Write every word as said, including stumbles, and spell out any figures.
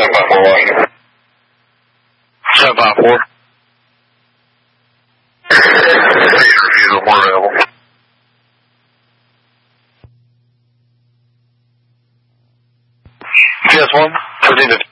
seven five four Washington. seven five four. Refusal, more available. P S one, thirteen to